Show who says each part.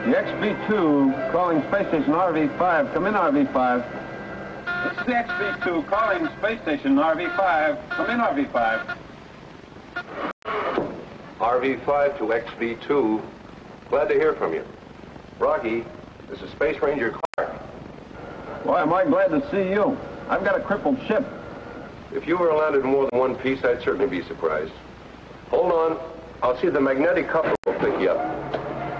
Speaker 1: The XB2 calling Space Station RV5. Come in, RV5. This is the XB2 calling Space Station RV5. Come in, RV5.
Speaker 2: RV5 to XB2. Glad to hear from you. Rocky, this is Space Ranger Clark.
Speaker 1: Why, am I glad to see you. I've got a crippled ship.
Speaker 2: If you were landed in more than one piece, I'd certainly be surprised. Hold on. I'll see the magnetic coupler will pick you up.